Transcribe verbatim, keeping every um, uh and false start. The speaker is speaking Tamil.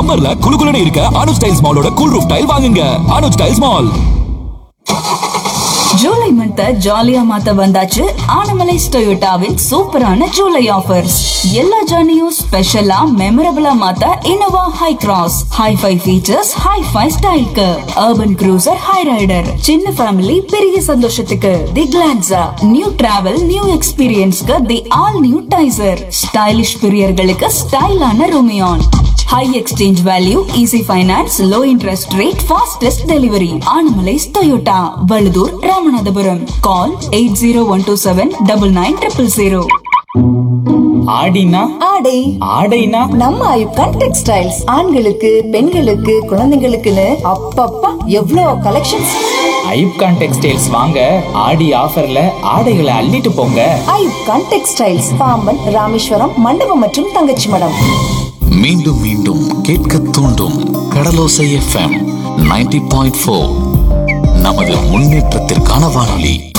சம்மர்ல குளுகுலுன்னு இருக்க Anuj tiles மாலோட cool roof tail வாங்குங்க. Anuj tiles mall. July month ஜாலியா மாத்த வந்தாச்சு ஆனமலைஸ் டொயோட்டாவின் சூப்பரான ஜூலை ஆஃபர்ஸ். எல்லா ஜர்னியும் ஸ்பெஷலா மெமரபிளா மாத்த Innova high cross high-five features, high-five ஸ்டைலுக்கு, அர்பன் க்ரூசர், ஹை ரைடர், சின்ன ஃபேமிலி பெரிய சந்தோஷத்துக்கு தி கிளான்சா, நியூ டிராவல் நியூ எக்ஸ்பீரியன்ஸ்க்கு தி all new Taisor, stylish பிரியர்களுக்கு ஸ்டைலான ரோமியான். High exchange value, easy finance, low interest rate, fastest delivery. Anamallais Toyota, Valuthur, Ramanathapuram. கால் eight zero one two seven double nine triple zero. ஆடினா ஆடை ஆடைனா நம்ம ஐப்கான் டெக்ஸ்டைல்ஸ். ஆண்களுக்கு, பெண்களுக்கு, குழந்தைகளுக்குன்னு அப்பப்பா எவ்வளோ கலெக்ஷன்ஸ். ஐப்கான் டெக்ஸ்டைல்ஸ் வாங்க, ஆடி ஆஃபர்ல ஆடைகளை அள்ளிட்டு போங்க. ஐப்கான் டெக்ஸ்டைல்ஸ், பாம்பன், ராமேஸ்வரம், மண்டபம் மற்றும் தங்கச்சி மடம். மீண்டும் மீண்டும் கேட்க தூண்டும் கடலோசை எஃப்எம் நைன்டி பாயிண்ட் ஃபோர். நமது முன்னேற்றத்திற்கான வானொலி.